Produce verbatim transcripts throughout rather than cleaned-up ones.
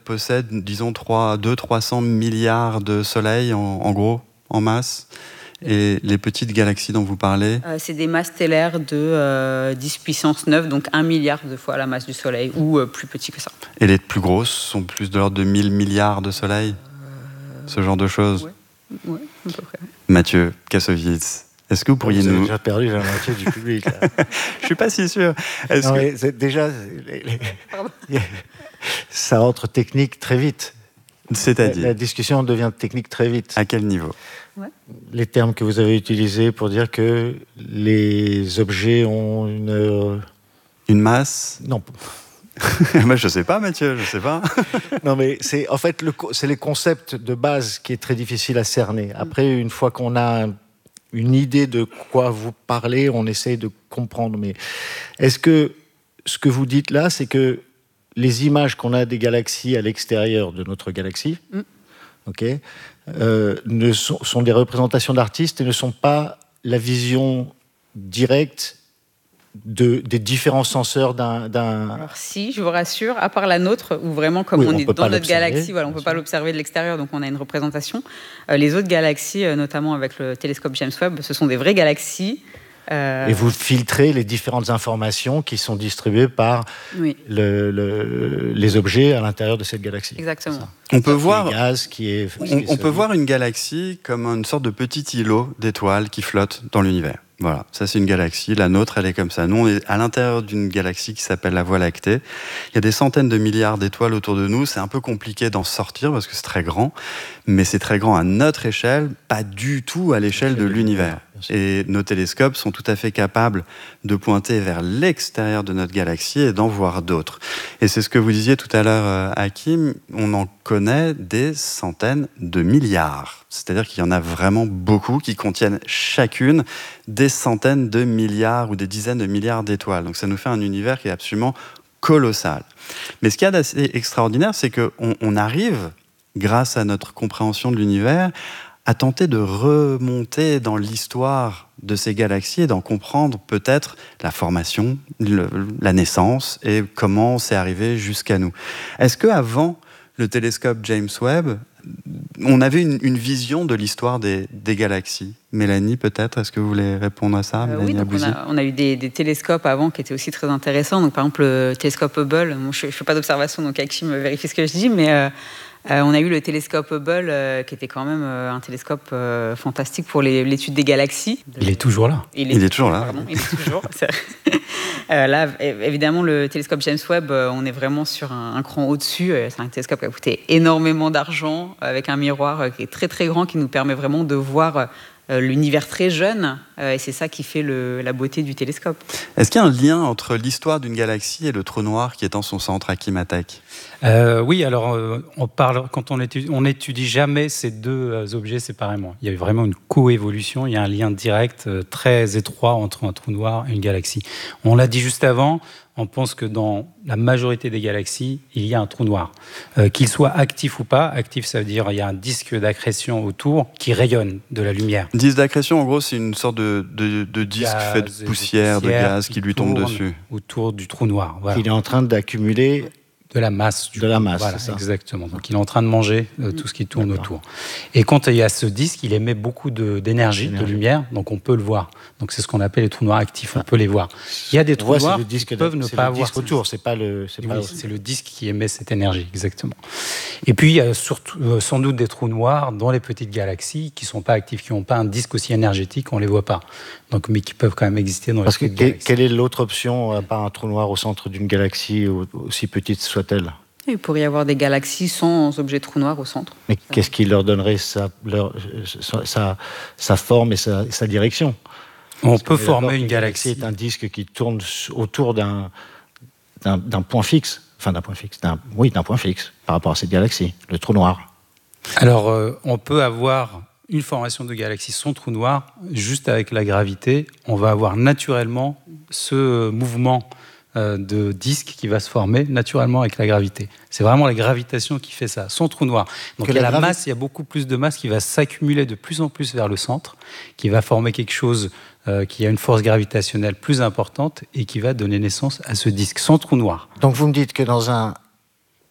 possède, disons, deux à trois cents milliards de soleils, en, en gros, en masse. Et les petites galaxies dont vous parlez euh, C'est des masses stellaires de euh, dix puissance neuf, donc un milliard de fois la masse du Soleil, ou euh, plus petit que ça. Et les plus grosses sont plus de l'ordre de mille milliards de soleils euh... Ce genre de choses. Oui, ouais, à peu près. Mathieu Kassovitz, est-ce que vous pourriez vous nous... J'ai déjà perdu la moitié du public. Là. Je suis pas si sûr. Est-ce non, que... mais c'est déjà, les, les... ça rentre technique très vite. C'est-à-dire la, la discussion devient technique très vite. À quel niveau? Ouais. Les termes que vous avez utilisés pour dire que les objets ont une... Une masse? Non. Moi, je sais pas, Mathieu, je sais pas. Non, mais c'est en fait le, c'est les concepts de base qui est très difficile à cerner. Après, une fois qu'on a une idée de quoi vous parlez, on essaye de comprendre. Mais est-ce que ce que vous dites là, c'est que les images qu'on a des galaxies à l'extérieur de notre galaxie, mm. ok, euh, ne sont, sont des représentations d'artistes et ne sont pas la vision directe de, des différents senseurs d'un, d'un... Alors si, je vous rassure, à part la nôtre, où vraiment comme oui, on, on est dans notre galaxie, voilà, on ne peut pas l'observer de l'extérieur, donc on a une représentation. Euh, les autres galaxies, euh, notamment avec le télescope James Webb, ce sont des vraies galaxies. Euh... Et vous filtrez les différentes informations qui sont distribuées par oui. le, le, les objets à l'intérieur de cette galaxie. Exactement. On peut voir, gaz qui est, on, qui est on peut voir une galaxie comme une sorte de petit îlot d'étoiles qui flotte dans l'univers. Voilà, ça c'est une galaxie, la nôtre elle est comme ça. Nous on est à l'intérieur d'une galaxie qui s'appelle la Voie lactée. Il y a des centaines de milliards d'étoiles autour de nous, c'est un peu compliqué d'en sortir parce que c'est très grand, mais c'est très grand à notre échelle, pas du tout à l'échelle de l'univers. Et nos télescopes sont tout à fait capables de pointer vers l'extérieur de notre galaxie et d'en voir d'autres. Et c'est ce que vous disiez tout à l'heure, Hakim, on en connaît des centaines de milliards. C'est-à-dire qu'il y en a vraiment beaucoup qui contiennent chacune des centaines de milliards ou des dizaines de milliards d'étoiles. Donc ça nous fait un univers qui est absolument colossal. Mais ce qu'il y a d'assez extraordinaire, c'est qu'on on arrive, grâce à notre compréhension de l'univers, à tenter de remonter dans l'histoire de ces galaxies et d'en comprendre peut-être la formation, le, la naissance et comment c'est arrivé jusqu'à nous. Est-ce qu'avant le télescope James Webb, on avait une, une vision de l'histoire des, des galaxies? Mélanie, peut-être, est-ce que vous voulez répondre à ça? euh, Oui, donc on, a, on a eu des, des télescopes avant qui étaient aussi très intéressants. Donc, par exemple, le télescope Hubble, moi, je ne fais pas d'observation, donc Hakim vérifie ce que je dis, mais... Euh, Euh, on a eu le télescope Hubble, euh, qui était quand même euh, un télescope euh, fantastique pour les, l'étude des galaxies. Il est toujours là. Il est, il est toujours là. Pardon, il est toujours. euh, là, évidemment, le télescope James Webb, euh, on est vraiment sur un, un cran au-dessus. Euh, c'est un télescope qui a coûté énormément d'argent, avec un miroir euh, qui est très très grand, qui nous permet vraiment de voir euh, l'univers très jeune. Euh, et c'est ça qui fait le, la beauté du télescope. Est-ce qu'il y a un lien entre l'histoire d'une galaxie et le trou noir qui est en son centre, Hakim Attek? Euh, oui, alors euh, on parle, quand on étudie, on n'étudie jamais ces deux euh, objets séparément. Il y a vraiment une coévolution, il y a un lien direct euh, très étroit entre un trou noir et une galaxie. On l'a dit juste avant, on pense que dans la majorité des galaxies, il y a un trou noir. Euh, qu'il soit actif ou pas, actif ça veut dire qu'il y a un disque d'accrétion autour qui rayonne de la lumière. Disque d'accrétion, en gros, c'est une sorte de, de, de disque gaz fait de poussière, de, de gaz qui, qui lui tombe dessus. Autour du trou noir. Voilà. Il est en train d'accumuler... De la masse. De la masse, voilà, c'est ça. Exactement. Donc, il est en train de manger euh, tout ce qui tourne D'accord. autour. Et quand il y a ce disque, il émet beaucoup de, d'énergie, Énergie. de lumière, donc on peut le voir. Donc, c'est ce qu'on appelle les trous noirs actifs. On peut les voir. Il y a des trous noirs qui de, peuvent ne pas avoir... C'est le disque autour, c'est pas le... C'est, oui, pas c'est le disque qui émet cette énergie, exactement. Et puis, il y a surtout, euh, sans doute des trous noirs dans les petites galaxies qui ne sont pas actifs, qui n'ont pas un disque aussi énergétique, on ne les voit pas. Donc, mais qui peuvent quand même exister dans Parce les petites que, galaxies. Quelle est l'autre option, à part un trou noir au centre d'une galaxie, aussi petite soit-elle? Il pourrait y avoir des galaxies sans objet trou noir au centre. Mais qu'est-ce qui leur donnerait sa, leur, sa, sa forme et sa, sa direction? On Parce peut former une galaxie. C'est un disque qui tourne autour d'un, d'un, d'un point fixe. Enfin, d'un point fixe. D'un, oui, d'un point fixe par rapport à cette galaxie, le trou noir. Alors, euh, on peut avoir une formation de galaxie sans trou noir juste avec la gravité. On va avoir naturellement ce mouvement de disque qui va se former naturellement avec la gravité. C'est vraiment la gravitation qui fait ça, son trou noir. Donc, il y a la gravi- masse, il y a beaucoup plus de masse qui va s'accumuler de plus en plus vers le centre, qui va former quelque chose euh, qui a une force gravitationnelle plus importante et qui va donner naissance à ce disque, son trou noir. Donc, vous me dites que dans un,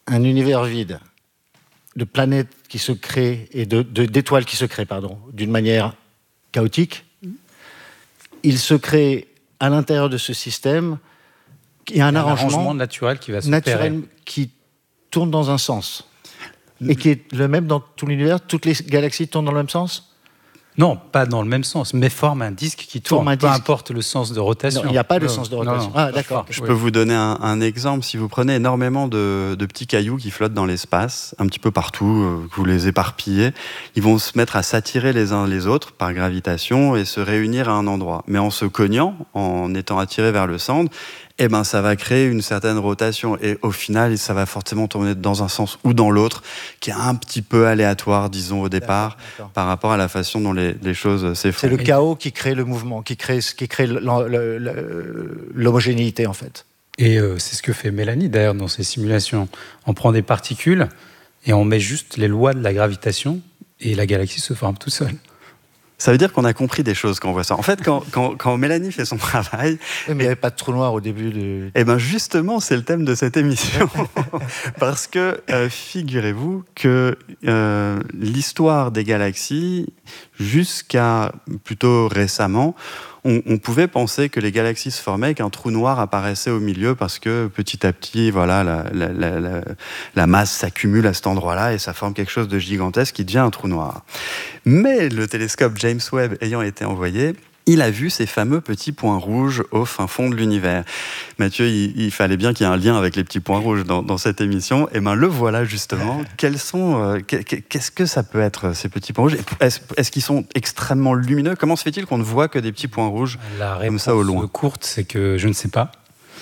un univers vide, de planètes qui se créent et de, de, d'étoiles qui se créent, pardon, d'une manière chaotique, mmh. il se crée à l'intérieur de ce système, il y a un, un arrangement, arrangement naturel qui va se naturel qui tourne dans un sens et qui est le même dans tout l'univers. Toutes les galaxies tournent dans le même sens ? Non, pas dans le même sens, mais forme un disque qui tourne, un peu disque. Importe le sens de rotation. Non, il n'y a pas de non, sens de rotation. Non, non, ah, d'accord. Je oui. peux vous donner un, un exemple. Si vous prenez énormément de, de petits cailloux qui flottent dans l'espace, un petit peu partout, euh, que vous les éparpillez, ils vont se mettre à s'attirer les uns les autres par gravitation et se réunir à un endroit. Mais en se cognant, en étant attirés vers le centre, eh ben, ça va créer une certaine rotation. Et au final, ça va forcément tourner dans un sens ou dans l'autre, qui est un petit peu aléatoire, disons, au départ, d'accord, d'accord. par rapport à la façon dont les, les choses s'effondrent. C'est le chaos qui crée le mouvement, qui crée, qui crée l'homogénéité, en fait. Et euh, c'est ce que fait Mélanie, d'ailleurs, dans ses simulations. On prend des particules et on met juste les lois de la gravitation et la galaxie se forme toute seule. Ça veut dire qu'on a compris des choses quand on voit ça. En fait, quand, quand, quand Mélanie fait son travail... Oui, mais il n'y avait pas de trou noir au début de... Eh bien, justement, c'est le thème de cette émission. Parce que, euh, figurez-vous que euh, l'histoire des galaxies, jusqu'à plutôt récemment, on, on pouvait penser que les galaxies se formaient, qu'un trou noir apparaissait au milieu parce que petit à petit, voilà, la, la, la, la, la masse s'accumule à cet endroit-là et ça forme quelque chose de gigantesque qui devient un trou noir. Mais le télescope James Webb ayant été envoyé, il a vu ces fameux petits points rouges au fin fond de l'univers. Mathieu, il, il fallait bien qu'il y ait un lien avec les petits points rouges dans, dans cette émission. Et bien, le voilà justement. Quels sont, euh, qu'est-ce que ça peut être, ces petits points rouges ? Est-ce, est-ce qu'ils sont extrêmement lumineux ? Comment se fait-il qu'on ne voit que des petits points rouges comme ça au loin ? La réponse courte, c'est que je ne sais pas.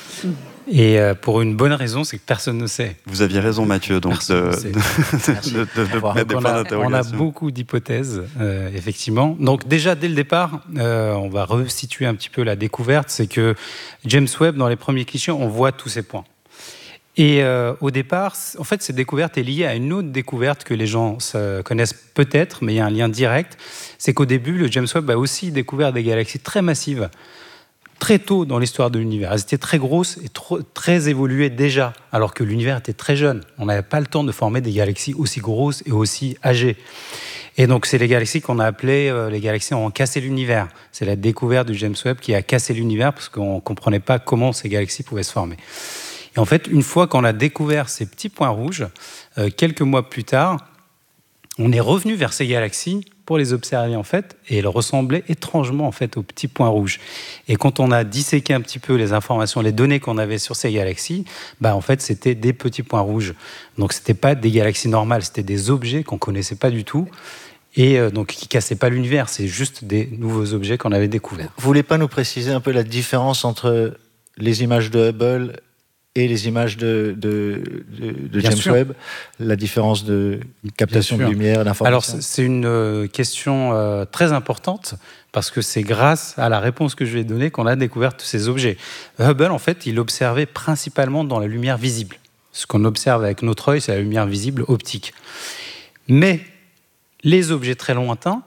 Et euh, pour une bonne raison, c'est que personne ne sait. Vous aviez raison, Mathieu, donc de, de, de, de, de mettre des points d'interrogation. On a beaucoup d'hypothèses, euh, effectivement. Donc déjà, dès le départ, euh, on va resituer un petit peu la découverte. C'est que James Webb, dans les premiers clichés, on voit tous ces points. Et euh, au départ, en fait, cette découverte est liée à une autre découverte que les gens connaissent peut-être, mais il y a un lien direct. C'est qu'au début, le James Webb a aussi découvert des galaxies très massives, très tôt dans l'histoire de l'univers. Elles étaient très grosses et trop, très évoluées déjà, alors que l'univers était très jeune. On n'avait pas le temps de former des galaxies aussi grosses et aussi âgées. Et donc, c'est les galaxies qu'on a appelées euh, les galaxies ont cassé l'univers. C'est la découverte du James Webb qui a cassé l'univers parce qu'on ne comprenait pas comment ces galaxies pouvaient se former. Et en fait, une fois qu'on a découvert ces petits points rouges, euh, quelques mois plus tard, on est revenu vers ces galaxies pour les observer, en fait, et elles ressemblaient étrangement, en fait, aux petits points rouges. Et quand on a disséqué un petit peu les informations, les données qu'on avait sur ces galaxies, bah, en fait, c'était des petits points rouges. Donc, c'était pas des galaxies normales, c'était des objets qu'on connaissait pas du tout, et euh, donc qui cassaient pas l'univers, c'est juste des nouveaux objets qu'on avait découverts. Vous voulez pas nous préciser un peu la différence entre les images de Hubble et les images de, de, de, de James sûr. Webb, la différence de captation de lumière, d'information. Alors, c'est une question euh, très importante, parce que c'est grâce à la réponse que je vais donner qu'on a découvert tous ces objets. Hubble, en fait, il observait principalement dans la lumière visible. Ce qu'on observe avec notre œil, c'est la lumière visible optique. Mais les objets très lointains,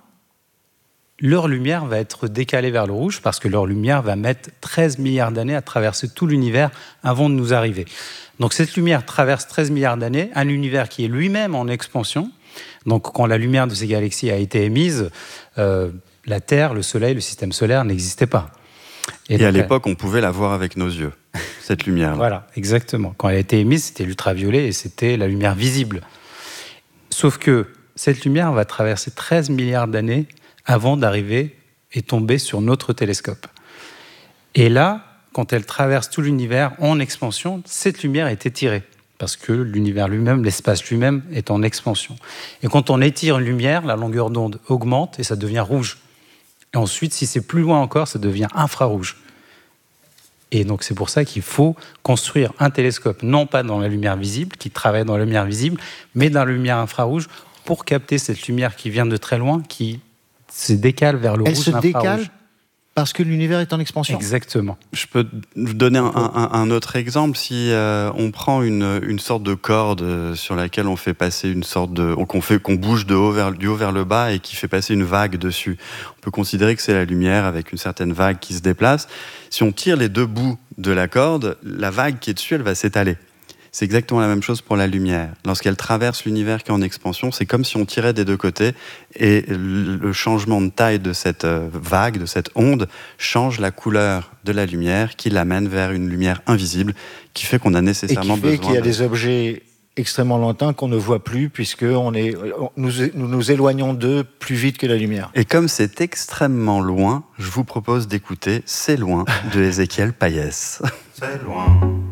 leur lumière va être décalée vers le rouge parce que leur lumière va mettre treize milliards d'années à traverser tout l'univers avant de nous arriver. Donc cette lumière traverse treize milliards d'années, un univers qui est lui-même en expansion. Donc quand la lumière de ces galaxies a été émise, euh, la Terre, le Soleil, le système solaire n'existaient pas. Et, Et donc, à l'époque, on pouvait la voir avec nos yeux, cette lumière-là. Voilà, exactement. Quand elle a été émise, c'était l'ultraviolet et c'était la lumière visible. Sauf que cette lumière va traverser treize milliards d'années avant d'arriver et tomber sur notre télescope. Et là, quand elle traverse tout l'univers en expansion, cette lumière est étirée, parce que l'univers lui-même, l'espace lui-même est en expansion. Et quand on étire une lumière, la longueur d'onde augmente et ça devient rouge. Et ensuite, si c'est plus loin encore, ça devient infrarouge. Et donc c'est pour ça qu'il faut construire un télescope, non pas dans la lumière visible, qui travaille dans la lumière visible, mais dans la lumière infrarouge, pour capter cette lumière qui vient de très loin, qui se décale vers le Elle rouge. Elle se décale parce que l'univers est en expansion. Exactement. Je peux vous donner un, un, un autre exemple. Si euh, on prend une, une sorte de corde sur laquelle on fait passer une sorte de, qu'on fait, qu'on bouge de haut vers, du haut vers le bas et qui fait passer une vague dessus, on peut considérer que c'est la lumière avec une certaine vague qui se déplace. Si on tire les deux bouts de la corde, la vague qui est dessus, elle va s'étaler. C'est exactement la même chose pour la lumière. Lorsqu'elle traverse l'univers qui est en expansion, c'est comme si on tirait des deux côtés et le changement de taille de cette vague, de cette onde, change la couleur de la lumière qui l'amène vers une lumière invisible qui fait qu'on a nécessairement et qui fait besoin qu'il y a de... des objets extrêmement lointains qu'on ne voit plus puisque on est, nous, nous nous éloignons d'eux plus vite que la lumière. Et comme c'est extrêmement loin, je vous propose d'écouter C'est loin de Ézéchiel Payès. C'est loin.